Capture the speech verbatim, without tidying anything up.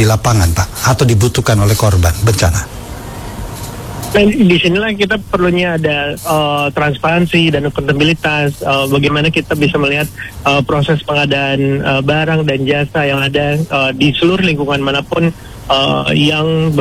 di lapangan, Pak, atau dibutuhkan oleh korban bencana? Nah, di sinilah kita perlunya ada uh, transparansi dan akuntabilitas. Uh, bagaimana kita bisa melihat uh, proses pengadaan uh, barang dan jasa yang ada uh, di seluruh lingkungan manapun uh, yang